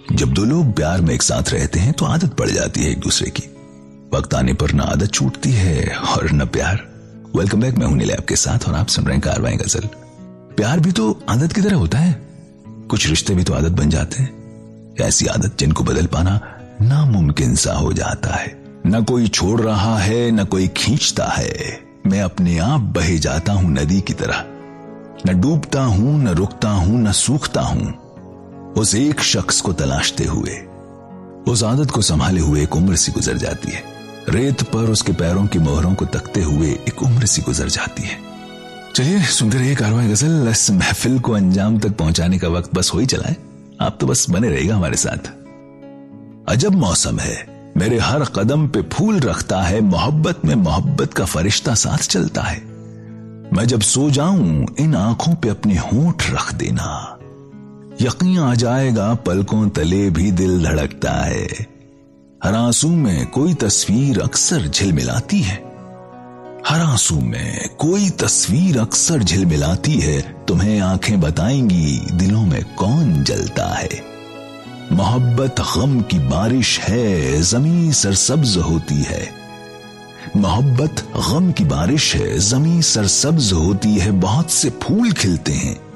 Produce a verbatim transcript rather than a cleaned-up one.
जब दो लोग प्यार में एक साथ रहते हैं तो आदत पड़ जाती है एक दूसरे की। वक्त आने पर न आदत छूटती है और न प्यार। वेलकम बैक, मैं हूं नीले आपके साथ और आप सुन रहे हैं कारवां गजल। प्यार भी तो आदत की तरह होता है। कुछ रिश्ते भी तो आदत बन जाते हैं, ऐसी आदत जिनको बदल पाना नामुमकिन सा हो जाता है। न कोई छोड़ रहा है न कोई खींचता है, मैं अपने आप बहे जाता हूं नदी की तरह। न डूबता हूं न रुकता हूं न सूखता हूं, उस एक शख्स को तलाशते हुए। उस आदत को संभाले हुए एक उम्र सी गुजर जाती है। रेत पर उसके पैरों की मोहरों को तकते हुए एक उम्र सी गुजर जाती है। चलिए सुनते रहिए कारवां गजल। इस महफिल को अंजाम तक पहुंचाने का वक्त बस हो ही चला है, आप तो बस बने रहिएगा हमारे साथ। अजब मौसम है, मेरे हर कदम पे फूल रखता है, मोहब्बत में मोहब्बत का फरिश्ता साथ चलता है। मैं जब सो जाऊं इन आंखों पे अपने होंठ रख देना, यकीन आ जाएगा पलकों तले भी दिल धड़कता है। हर आंसू में कोई तस्वीर अक्सर झिलमिलाती है, हर आंसू में कोई तस्वीर अक्सर झिलमिलाती है। तुम्हें आंखें बताएंगी दिलों में कौन जलता है। मोहब्बत गम की बारिश है, जमीन सरसब्ज होती है। मोहब्बत गम की बारिश है, जमीन सरसब्ज होती है। बहुत से फूल खिलते हैं,